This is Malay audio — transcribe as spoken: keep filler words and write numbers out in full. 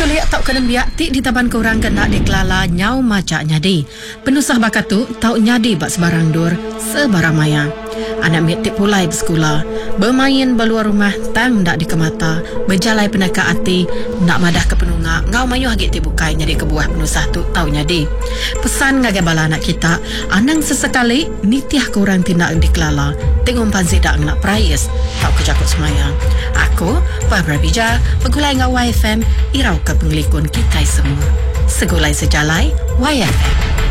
culik tau kena biak tik di taban korang kena dikelala nyau macak nyadi. Penusah bakat tu tau nyadi bak sebarang dur sebarang maya. Anak mitik pulai bersekolah, bermain beluar rumah tang dak dikemata, berjalai penaka hati, nak madah ke penungak, ngau mayu agak tibukai nyadi kebuah penusah tu tau nyadi. Pesan ngagai bala anak kita, anang sesekali nitiah korang tindak dikelala, tengok pansi dak nak prayes, tau kejakut semayang. Aku, Barbara Bija, pegulai ngau Y F M, irau ke penglikun kita semua. Segulai sejalai Y F M.